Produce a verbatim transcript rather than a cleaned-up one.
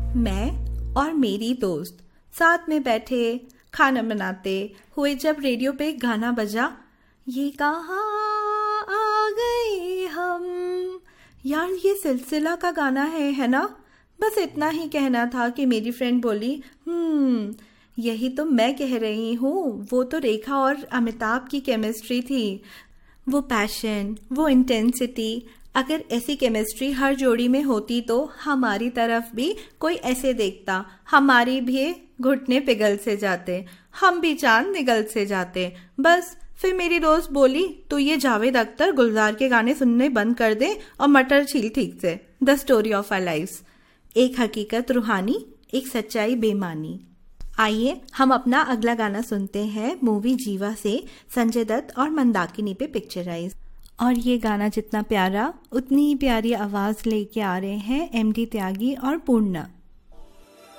मैं और मेरी दोस्त साथ में बैठे खाना बनाते हुए जब रेडियो पे गाना बजा, ये कहाँ आ गए हम। यार ये सिलसिला का गाना है है ना। बस इतना ही कहना था कि मेरी फ्रेंड बोली, हम्म यही तो मैं कह रही हूँ, वो तो रेखा और अमिताभ की केमिस्ट्री थी। वो पैशन, वो इंटेंसिटी, अगर ऐसी केमिस्ट्री हर जोड़ी में होती तो हमारी तरफ भी कोई ऐसे देखता, हमारी भी घुटने पिघल से जाते, हम भी चांद निगल से जाते। बस फिर मेरी दोस्त बोली, तू ये जावेद अख्तर गुलजार के गाने सुनने बंद कर दे और मटर छील ठीक से। The story of our lives, एक हकीकत रूहानी, एक सच्चाई बेमानी। आइए हम अपना अगला गाना सुनते हैं मूवी जीवा से, संजय दत्त और मंदाकिनी पे पिक्चराइज। और ये गाना जितना प्यारा उतनी ही प्यारी आवाज़ लेके आ रहे हैं एम डी त्यागी और पूर्णा।